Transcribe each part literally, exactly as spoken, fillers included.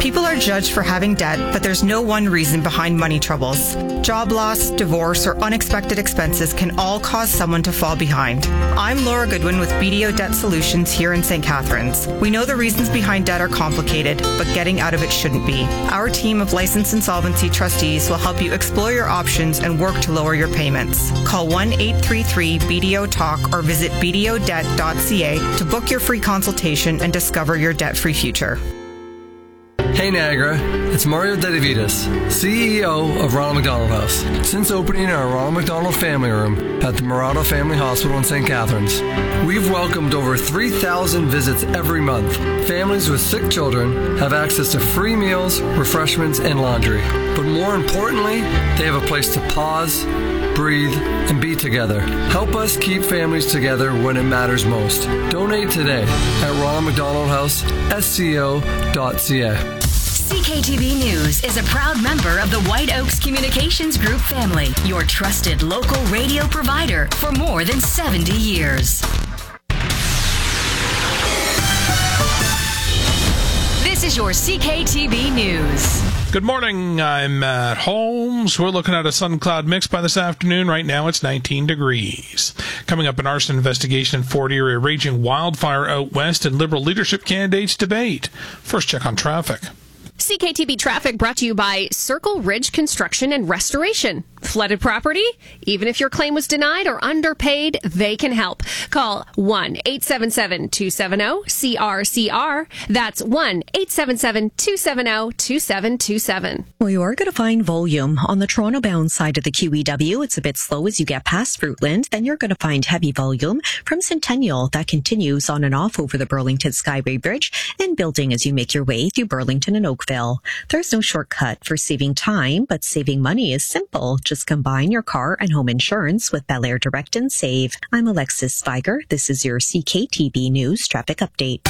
People are judged for having debt, but there's no one reason behind money troubles. Job loss, divorce, or unexpected expenses can all cause someone to fall behind. I'm Laura Goodwin with B D O Debt Solutions here in Saint Catharines. We know the reasons behind debt are complicated, but getting out of it shouldn't be. Our team of licensed insolvency trustees will help you explore your options and work to lower your payments. Call one eight three three B D O TALK or visit b d o debt dot c a to book your free consultation and discover your debt-free future. Hey Niagara, it's Mario Dedivitas, C E O of Ronald McDonald House. Since opening our Ronald McDonald Family Room at the Murado Family Hospital in Saint Catharines, we've welcomed over three thousand visits every month. Families with sick children have access to free meals, refreshments, and laundry. But more importantly, they have a place to pause, breathe, and be together. Help us keep families together when it matters most. Donate today at Ronald McDonald House, S C O dot C A. C K T V News is a proud member of the White Oaks Communications Group family, your trusted local radio provider for more than seventy years. This is your C K T V News. Good morning, I'm Matt Holmes. We're looking at a sun cloud mix by this afternoon. Right now it's nineteen degrees. Coming up, an arson investigation in Fort Erie, a raging wildfire out west, and Liberal leadership candidates debate. First, check on traffic. C K T V traffic brought to you by Circle Ridge Construction and Restoration. Flooded property? Even if your claim was denied or underpaid, they can help. Call one eight seven seven, two seven zero, C R C R. That's one eight seven seven, two seven zero, two seven two seven. Well, you are going to find volume on the Toronto-bound side of the Q E W. It's a bit slow as you get past Fruitland. Then you're going to find heavy volume from Centennial that continues on and off over the Burlington Skyway Bridge and building as you make your way through Burlington and Oakville. There's no shortcut for saving time, but saving money is simple. Just combine your car and home insurance with Bel Air Direct and Save. I'm Alexis Spiger. This is your C K T V News Traffic Update.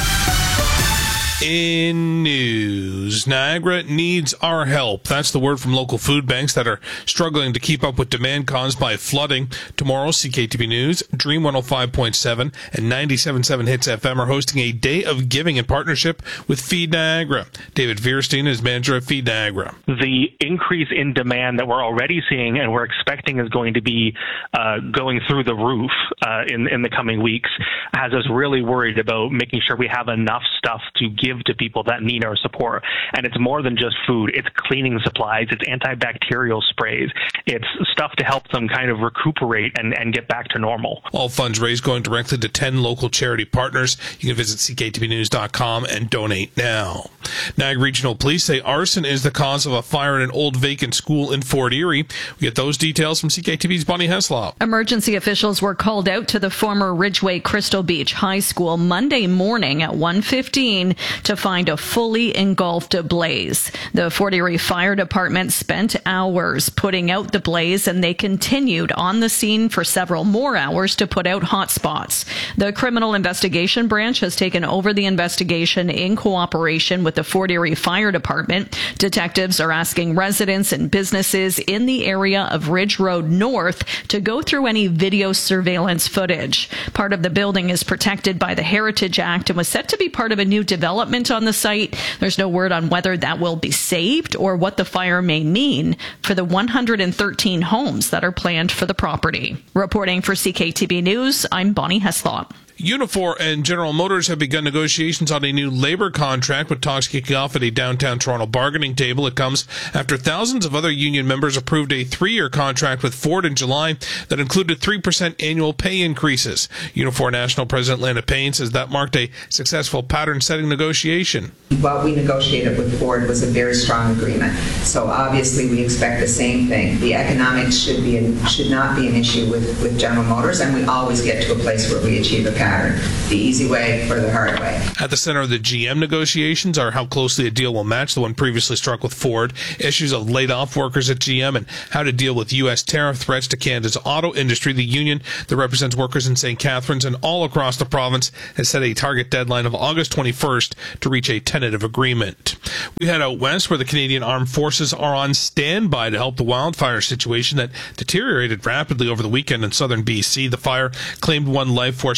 In news, Niagara needs our help. That's the word from local food banks that are struggling to keep up with demand caused by flooding. Tomorrow, C K T V News, Dream one oh five point seven, and ninety-seven point seven Hits F M are hosting a Day of Giving in partnership with Feed Niagara. David Vierstein is manager of Feed Niagara. The increase in demand that we're already seeing and we're expecting is going to be uh, going through the roof uh, in, in the coming weeks has us really worried about making sure we have enough stuff to give to people that need our support. And it's more than just food. It's cleaning supplies. It's antibacterial sprays. It's stuff to help them kind of recuperate and, and get back to normal. All funds raised going directly to ten local charity partners. You can visit c k t v news dot com and donate now. Niagara Regional Police say arson is the cause of a fire in an old vacant school in Fort Erie. We get those details from C K T V's Bonnie Heslop. Emergency officials were called out to the former Ridgeway Crystal Beach High School Monday morning at one fifteen to find a fully engulfed blaze. The Fort Erie Fire Department spent hours putting out the blaze, and they continued on the scene for several more hours to put out hot spots. The Criminal Investigation Branch has taken over the investigation in cooperation with the Fort Erie Fire Department. Detectives are asking residents and businesses in the area of Ridge Road North to go through any video surveillance footage. Part of the building is protected by the Heritage Act and was set to be part of a new development on the site. There's no word on whether that will be saved or what the fire may mean for the one hundred thirteen homes that are planned for the property. Reporting for C K T V News, I'm Bonnie Heslop. Unifor and General Motors have begun negotiations on a new labor contract, with talks kicking off at a downtown Toronto bargaining table. It comes after thousands of other union members approved a three-year contract with Ford in July that included three percent annual pay increases. Unifor National President Lana Payne says that marked a successful pattern-setting negotiation. What we negotiated with Ford was a very strong agreement. So obviously we expect the same thing. The economics should be an, should not be an issue with, with General Motors, and we always get to a place where we achieve a pattern. The easy way or the hard way. At the center of the G M negotiations are how closely a deal will match the one previously struck with Ford, issues of laid-off workers at G M, and how to deal with U S tariff threats to Canada's auto industry. The union that represents workers in Saint Catharines and all across the province has set a target deadline of August twenty-first to reach a tentative agreement. We head out west, where the Canadian Armed Forces are on standby to help the wildfire situation that deteriorated rapidly over the weekend in southern B C. The fire claimed one life, forced thousands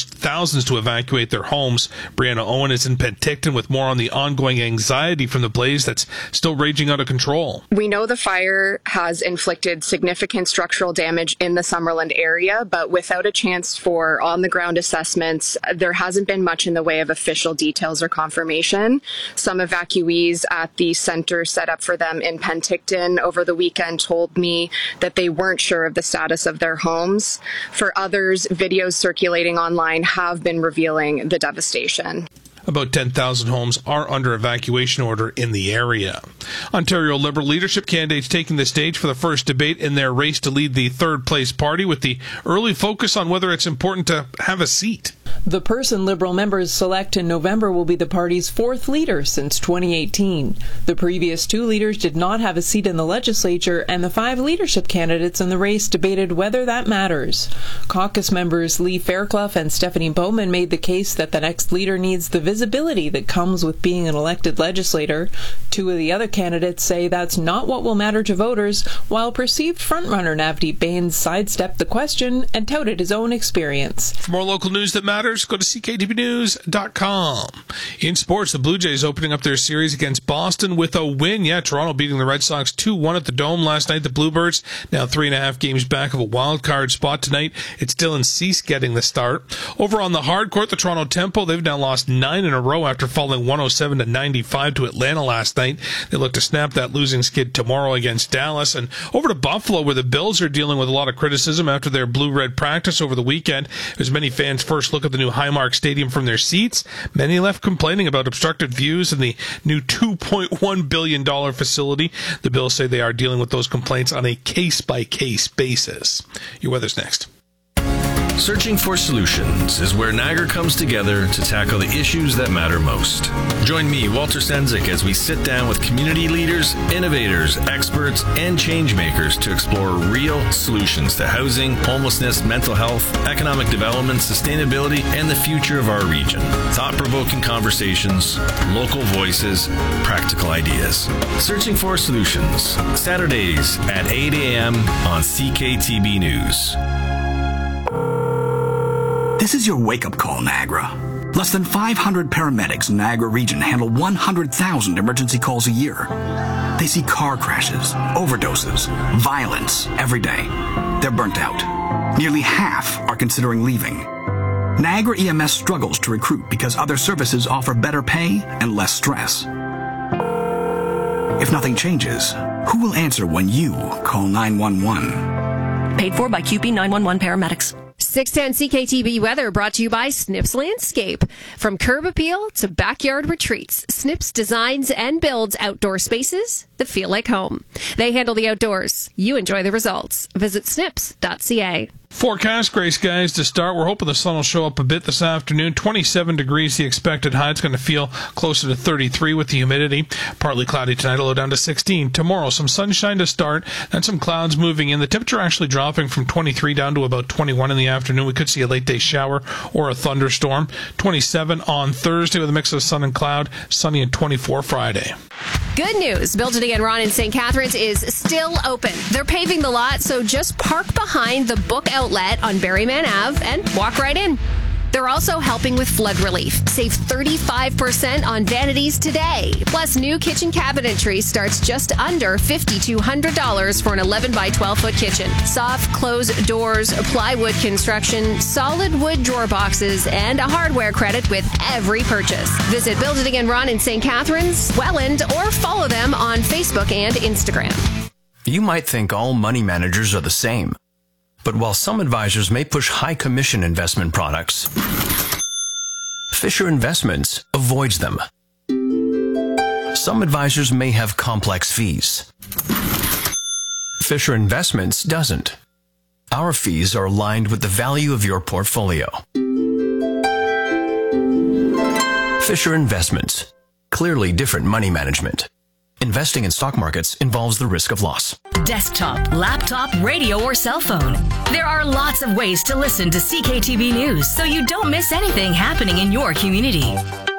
thousands to evacuate their homes. Brianna Owen is in Penticton with more on the ongoing anxiety from the blaze that's still raging out of control. We know the fire has inflicted significant structural damage in the Summerland area, but without a chance for on-the-ground assessments, there hasn't been much in the way of official details or confirmation. Some evacuees at the center set up for them in Penticton over the weekend told me that they weren't sure of the status of their homes. For others, videos circulating online have been revealing the devastation. About ten thousand homes are under evacuation order in the area. Ontario Liberal leadership candidates taking the stage for the first debate in their race to lead the third-place party, with the early focus on whether it's important to have a seat. The person Liberal members select in November will be the party's fourth leader since twenty eighteen. The previous two leaders did not have a seat in the legislature, and the five leadership candidates in the race debated whether that matters. Caucus members Lee Fairclough and Stephanie Bowman made the case that the next leader needs the visibility that comes with being an elected legislator. Two of the other candidates say that's not what will matter to voters, while perceived frontrunner Navdeep Bains sidestepped the question and touted his own experience. For more local news that matters, go to c k t v news dot com. In sports, the Blue Jays opening up their series against Boston with a win. Yeah, Toronto beating the Red Sox two one at the Dome last night. The Bluebirds now three and a half games back of a wild card spot tonight. It's Dylan Cease getting the start. Over on the hard court, the Toronto Tempo, they've now lost nine in a row after falling one oh seven to ninety-five to Atlanta last night. They look to snap that losing skid tomorrow against Dallas. And over to Buffalo, where the Bills are dealing with a lot of criticism after their blue-red practice over the weekend. As many fans first look at the new Highmark Stadium from their seats, many left complaining about obstructed views in the new two point one billion dollars facility. The Bills say they are dealing with those complaints on a case-by-case basis. Your weather's next. Searching for Solutions is where Niagara comes together to tackle the issues that matter most. Join me, Walter Senzik, as we sit down with community leaders, innovators, experts, and changemakers to explore real solutions to housing, homelessness, mental health, economic development, sustainability, and the future of our region. Thought-provoking conversations, local voices, practical ideas. Searching for Solutions, Saturdays at eight a.m. on C K T B News. This is your wake-up call, Niagara. Less than five hundred paramedics in Niagara region handle one hundred thousand emergency calls a year. They see car crashes, overdoses, violence every day. They're burnt out. Nearly half are considering leaving. Niagara E M S struggles to recruit because other services offer better pay and less stress. If nothing changes, who will answer when you call nine one one? Paid for by Q P nine one one paramedics. six ten C K T B weather brought to you by Snips Landscape. From curb appeal to backyard retreats, Snips designs and builds outdoor spaces that feel like home. They handle the outdoors. You enjoy the results. Visit snips dot c a. Forecast, gray skies to start. We're hoping the sun will show up a bit this afternoon. twenty-seven degrees the expected high. It's going to feel closer to thirty-three with the humidity. Partly cloudy tonight, low down to sixteen. Tomorrow, some sunshine to start, then some clouds moving in. The temperature actually dropping from twenty-three down to about twenty-one in the afternoon. We could see a late day shower or a thunderstorm. twenty-seven on Thursday with a mix of sun and cloud. Sunny and twenty-four Friday. Good news. Build It Again Ron in Saint Catharines is still open. They're paving the lot, so just park behind the book outlet on Berryman Avenue and walk right in. They're also helping with flood relief. Save thirty-five percent on vanities today. Plus, new kitchen cabinetry starts just under five thousand two hundred dollars for an eleven by twelve foot kitchen. Soft close doors, plywood construction, solid wood drawer boxes, and a hardware credit with every purchase. Visit Build It Again Ron in Saint Catharines, Welland, or follow them on Facebook and Instagram. You might think all money managers are the same. But while some advisors may push high commission investment products, Fisher Investments avoids them. Some advisors may have complex fees. Fisher Investments doesn't. Our fees are aligned with the value of your portfolio. Fisher Investments. Clearly different money management. Investing in stock markets involves the risk of loss. Desktop, laptop, radio, or cell phone. There are lots of ways to listen to C K T B News so you don't miss anything happening in your community.